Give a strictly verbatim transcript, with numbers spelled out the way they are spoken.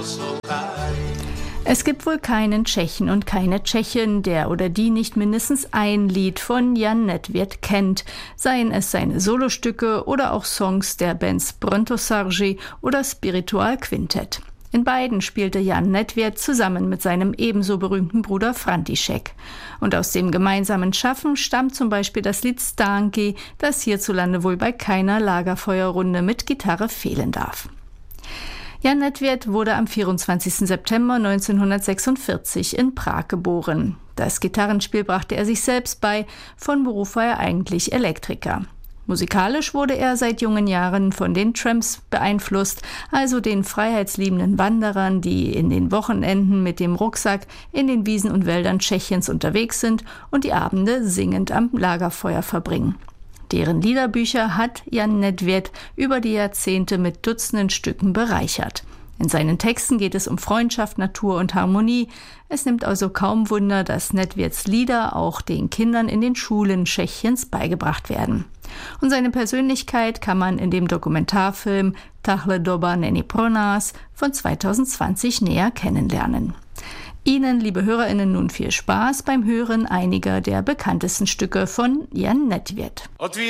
Es gibt wohl keinen Tschechen und keine Tschechin, der oder die nicht mindestens ein Lied von Jan Nedvěd kennt, seien es seine Solostücke oder auch Songs der Bands Brontosarzí oder Spiritual Quintet. In beiden spielte Jan Nedvěd zusammen mit seinem ebenso berühmten Bruder František. Und aus dem gemeinsamen Schaffen stammt zum Beispiel das Lied Stánky, das hierzulande wohl bei keiner Lagerfeuerrunde mit Gitarre fehlen darf. Jan Nedvěd wurde am vierundzwanzigsten September neunzehnhundertsechsundvierzig in Prag geboren. Das Gitarrenspiel brachte er sich selbst bei, von Beruf war er eigentlich Elektriker. Musikalisch wurde er seit jungen Jahren von den Tramps beeinflusst, also den freiheitsliebenden Wanderern, die in den Wochenenden mit dem Rucksack in den Wiesen und Wäldern Tschechiens unterwegs sind und die Abende singend am Lagerfeuer verbringen. Deren Liederbücher hat Jan Nedvěd über die Jahrzehnte mit Dutzenden Stücken bereichert. In seinen Texten geht es um Freundschaft, Natur und Harmonie. Es nimmt also kaum Wunder, dass Nedvěds Lieder auch den Kindern in den Schulen Tschechiens beigebracht werden. Und seine Persönlichkeit kann man in dem Dokumentarfilm Tahle doba není pro nás von zweitausendzwanzig näher kennenlernen. Ihnen, liebe HörerInnen, nun viel Spaß beim Hören einiger der bekanntesten Stücke von Jan Nedvěd.